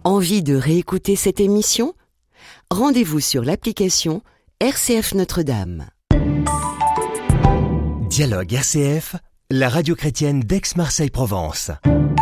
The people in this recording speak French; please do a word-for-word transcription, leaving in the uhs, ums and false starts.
Envie de réécouter cette émission ? Rendez-vous sur l'application R C F Notre-Dame. Dialogue R C F, la radio chrétienne d'Aix-Marseille-Provence.